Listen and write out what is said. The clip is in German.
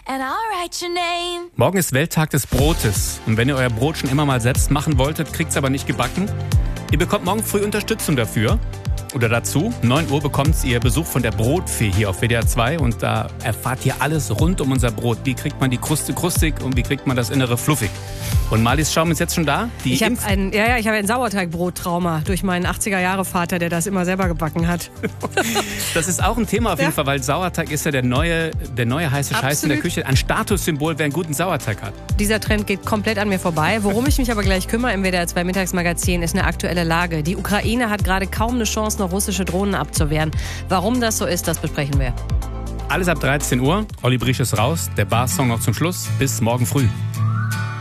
and I'll write your name. Morgen ist Welttag des Brotes. Und wenn ihr euer Brot schon immer mal selbst machen wolltet, kriegt es aber nicht gebacken, ihr bekommt morgen früh Unterstützung dafür. Oder dazu, 9 Uhr bekommt ihr Besuch von der Brotfee hier auf WDR 2 und da erfahrt ihr alles rund um unser Brot. Wie kriegt man die Kruste krustig und wie kriegt man das Innere fluffig? Und Marlies Schaum ist jetzt schon da. Ich habe ein Sauerteigbrot-Trauma durch meinen 80er-Jahre-Vater, der das immer selber gebacken hat. Das ist auch ein Thema auf jeden Fall, weil Sauerteig ist ja der neue heiße Scheiß in der Küche. Ein Statussymbol, wer einen guten Sauerteig hat. Dieser Trend geht komplett an mir vorbei. Worum ich mich aber gleich kümmere im WDR 2 Mittagsmagazin ist eine aktuelle Lage. Die Ukraine hat gerade kaum eine Chance, noch russische Drohnen abzuwehren. Warum das so ist, das besprechen wir. Alles ab 13 Uhr. Olli Briesch ist raus. Der Bar-Song noch zum Schluss. Bis morgen früh.